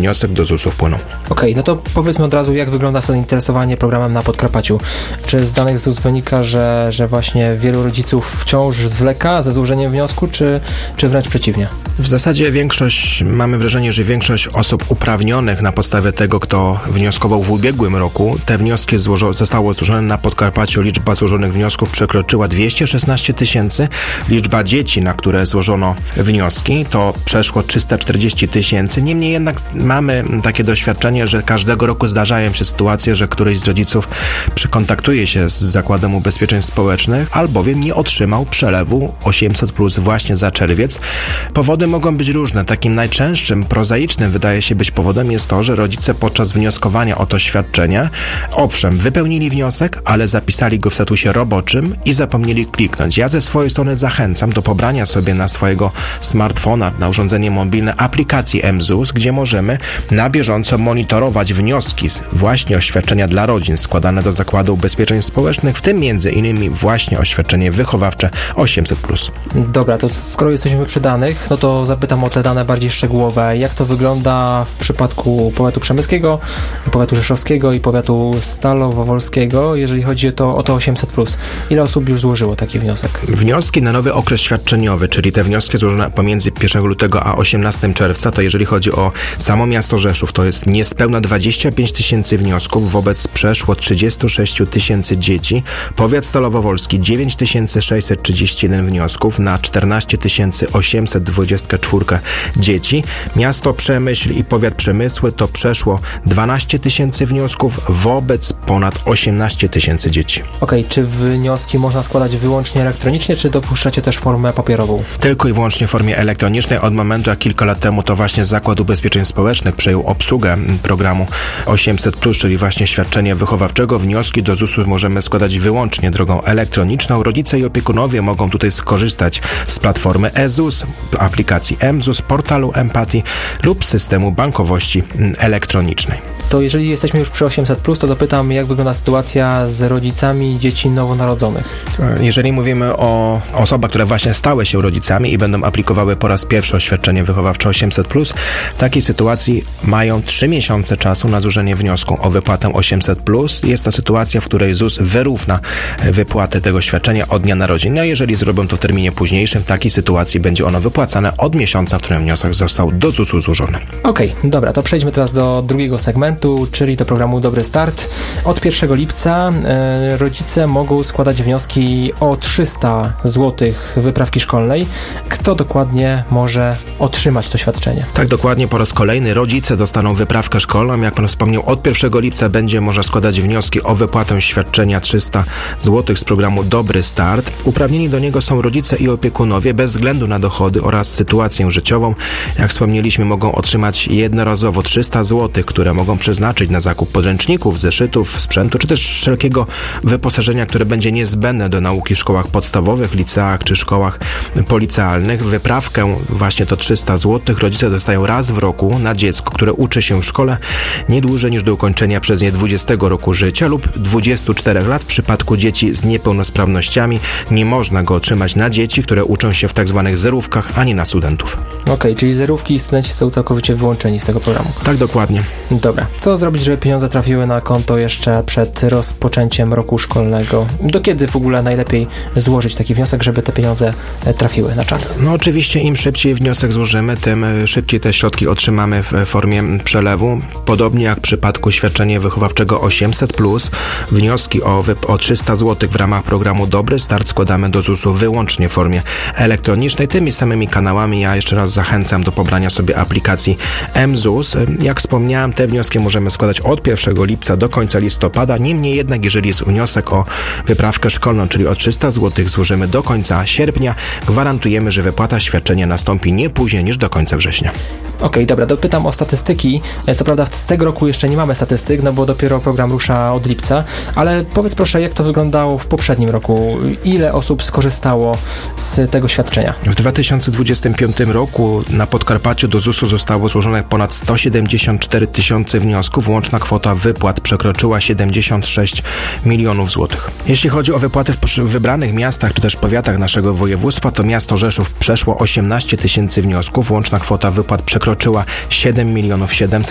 wniosek do ZUS-u wpłynął. Okej, no to powiedzmy od razu, jak wygląda zainteresowanie programem na Podkarpaciu. Czy z danych ZUS wynika, że właśnie wielu rodziców wciąż zwleka ze złożeniem wniosku, czy wręcz przeciwnie? W zasadzie mamy wrażenie, że większość osób uprawnionych na podstawie tego, kto wnioskował w ubiegłym roku, te wnioski zostało złożone na Podkarpaciu. Liczba złożonych wniosków przekroczyła 216 000. Liczba dzieci, na które złożono wnioski, to przeszło 340 000. Niemniej jednak mamy takie doświadczenie, że każdego roku zdarzają się sytuacje, że któryś z rodziców kontaktuje się z Zakładem Ubezpieczeń Społecznych, albowiem nie otrzymał przelewu 800+ właśnie za czerwiec. Powody mogą być różne. Takim najczęstszym, prozaicznym wydaje się być powodem jest to, że rodzice podczas wnioskowania o to świadczenie, owszem, wypełnili wniosek, ale zapisali go w statusie roboczym i zapomnieli kliknąć. Ja ze swojej strony zachęcam do pobrania sobie na swojego smartfona, na urządzenie mobilne aplikacji mZUS, gdzie możemy na bieżąco monitorować wnioski właśnie o świadczenia dla rodzin składane do Zakładu Ubezpieczeń Społecznych, w tym między innymi właśnie o świadczenie wychowawcze 800+. Dobra, to skoro jesteśmy przy danych, no to zapytam o te dane bardziej szczegółowe. Jak to wygląda w przypadku powiatu przemyskiego, powiatu rzeszowskiego i powiatu stalowowolskiego, jeżeli chodzi o to 800+? Ile osób już złożyło taki wniosek? Wnioski na nowy okres świadczeniowy, czyli te wnioski złożone pomiędzy 1 lutego a 18 czerwca, to jeżeli chodzi o samo miasto Rzeszów, to jest niespełna 25 000 wniosków wobec przeszło 36 000 dzieci. Powiat stalowowolski 9 631 wniosków na 14 824 dzieci. Miasto Przemyśl i powiat przemysły to przeszło 12 000 wniosków wobec ponad 18 000 dzieci. Okej, czy wnioski można składać wyłącznie elektronicznie, czy dopuszczacie też formę papierową? Tylko i wyłącznie w formie elektronicznej. Od momentu, jak kilka lat temu to właśnie Zakład Ubezpieczeń Społecznych przejął obsługę programu 800+, czyli właśnie świadczenie wychowawczego, wnioski do ZUS-u możemy składać wyłącznie drogą elektroniczną. Rodzice i opiekunowie mogą tutaj skorzystać z platformy eZUS, aplikacji mZUS, portalu Empatii lub systemu bankowości elektronicznej. To jeżeli jesteśmy już przy 800+, to dopytam, jak wygląda sytuacja z rodzicami dzieci nowonarodzonych? Jeżeli mówimy o osobach, które właśnie stały się rodzicami i będą aplikowały po raz pierwszy o świadczenie wychowawcze 800+, w takiej sytuacji mają 3 miesiące czasu na złożenie wniosku o wypłatę 800+. Jest to sytuacja, w której ZUS wyrówna wypłatę tego świadczenia od dnia narodzin. No jeżeli zrobią to w terminie późniejszym, w takiej sytuacji będzie ono wypłacane od miesiąca, w którym wniosek został do ZUS-u złożony. Okej, dobra, to przejdźmy teraz do drugiego segmentu, czyli do programu Dobry Start. Od 1 lipca rodzice mogą składać wnioski o 300 zł wyprawki szkolnej. Kto dokładnie może otrzymać to świadczenie? Tak, dokładnie, po raz kolejny rodzice dostaną wyprawkę szkolną. Jak pan wspomniał, od 1 lipca będzie można składać wnioski o wypłatę świadczenia 300 zł z programu Dobry Start. Uprawnieni do niego są rodzice i opiekunowie bez względu na dochody oraz sytuację życiową. Jak wspomnieliśmy, mogą otrzymać jednorazowo 300 zł, które mogą przeznaczyć na zakup podręczników, zeszytów, sprzętu, czy też wszelkiego wyposażenia, które będzie niezbędne do nauki w szkołach podstawowych, liceach czy szkołach policealnych. Wyprawkę, właśnie to 300 zł, rodzice dostają raz w roku na dziecko, które uczy się w szkole nie dłużej niż do ukończenia przez nie 20 roku życia lub 24 lat. W przypadku dzieci z niepełnosprawnościami nie można go otrzymać na dzieci, które uczą się w tak zwanych zerówkach, ani na studentów. Okej, czyli zerówki i studenci są całkowicie wyłączeni z tego programu. Tak, dokładnie. Dobra. Co zrobić, żeby pieniądze trafiły na konto jeszcze przed rozpoczęciem roku szkolnego? Do kiedy w ogóle najlepiej złożyć taki wniosek, żeby te pieniądze trafiły na czas? No oczywiście im szybciej wniosek złożymy, tym szybciej te środki otrzymamy w formie przelewu. Podobnie jak w przypadku świadczenia wychowawczego 800+, wnioski o 300 zł w ramach programu Dobry Start składamy do ZUS-u wyłącznie w formie elektronicznej. Tymi samymi kanałami ja jeszcze raz zachęcam do pobrania sobie aplikacji mZUS. Jak wspomniałem, te wnioski możemy składać od 1 lipca do końca listopada. Niemniej jednak, jeżeli jest wniosek o wyprawkę szkolną, czyli o 300 zł, złożymy do końca sierpnia, gwarantujemy, że wypłata świadczenia nastąpi nie później niż do końca września. Okej, dobra, dopytam o statystyki. Co prawda z tego roku jeszcze nie mamy statystyk, no bo dopiero program rusza od lipca, ale powiedz proszę, jak to wyglądało w poprzednim roku? Ile osób skorzystało z tego świadczenia? W 2025 roku na Podkarpaciu do ZUS-u zostało złożone ponad 174 000 wniosków. Łączna kwota wypłat przekroczyła 76 milionów złotych. Jeśli chodzi o wypłaty w wybranych miastach czy też powiatach naszego województwa, to miasto Rzeszów przeszło 18 000 wniosków. Łączna kwota wypłat przekroczyła 7 700